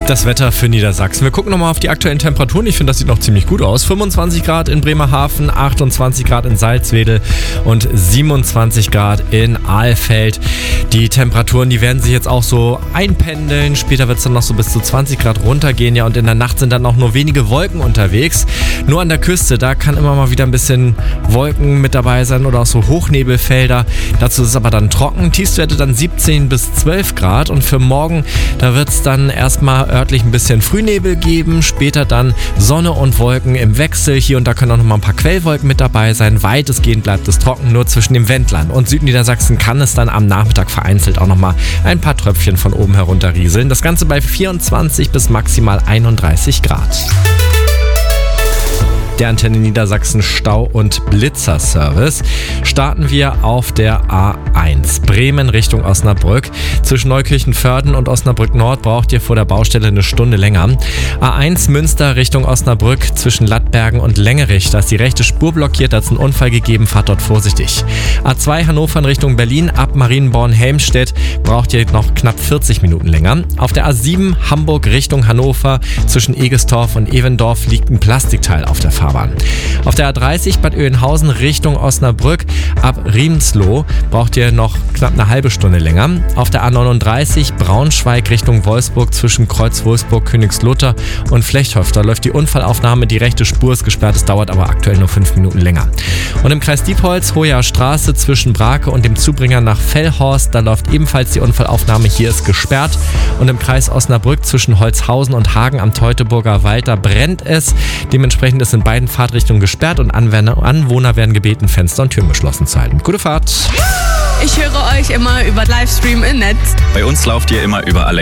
Das Wetter für Niedersachsen. Wir gucken nochmal auf die aktuellen Temperaturen. Ich finde, das sieht noch ziemlich gut aus. 25 Grad in Bremerhaven, 28 Grad in Salzwedel und 27 Grad in Alfeld. Die Temperaturen, die werden sich jetzt auch so einpendeln. Später wird es dann noch so bis zu 20 Grad runtergehen. Ja, und in der Nacht sind dann auch nur wenige Wolken unterwegs. Nur an der Küste, da kann immer mal wieder ein bisschen Wolken mit dabei sein oder auch so Hochnebelfelder. Dazu ist es aber dann trocken. Tiefstwerte dann 17 bis 12 Grad. Und für morgen, da wird es dann erstmal örtlich ein bisschen Frühnebel geben, später dann Sonne und Wolken im Wechsel. Hier und da können auch noch mal ein paar Quellwolken mit dabei sein. Weitestgehend bleibt es trocken, nur zwischen dem Wendland und Südniedersachsen kann es dann am Nachmittag vereinzelt auch noch mal ein paar Tröpfchen von oben herunter rieseln. Das Ganze bei 24 bis maximal 31 Grad. Der Antenne Niedersachsen Stau- und Blitzerservice. Starten wir auf der A1 Bremen Richtung Osnabrück. Zwischen Neukirchen-Vörden und Osnabrück Nord braucht ihr vor der Baustelle eine Stunde länger. A1 Münster Richtung Osnabrück zwischen Lattbergen und Längerich. Da ist die rechte Spur blockiert, da hat es einen Unfall gegeben, fahrt dort vorsichtig. A2 Hannover in Richtung Berlin ab Marienborn-Helmstedt braucht ihr noch knapp 40 Minuten länger. Auf der A7 Hamburg Richtung Hannover zwischen Egestorf und Evendorf liegt ein Plastikteil auf der Fahrbahn. Auf der A30 Bad Oeynhausen Richtung Osnabrück ab Riemsloh braucht ihr noch knapp eine halbe Stunde länger. Auf der A39 Braunschweig Richtung Wolfsburg zwischen Kreuz Wolfsburg, Königslutter und Flechthof. Da läuft die Unfallaufnahme, die rechte Spur ist gesperrt, es dauert aber aktuell nur 5 Minuten länger. Und im Kreis Diepholz, Hoher Straße zwischen Brake und dem Zubringer nach Fellhorst, da läuft ebenfalls die Unfallaufnahme, hier ist gesperrt. Und im Kreis Osnabrück zwischen Holzhausen und Hagen am Teutoburger Wald, da brennt es. Dementsprechend ist in beiden Fahrtrichtungen gesperrt und Anwohner werden gebeten, Fenster und Türen geschlossen zu halten. Gute Fahrt! Ich höre euch immer über Livestream im Netz. Bei uns lauft ihr immer über Alexa.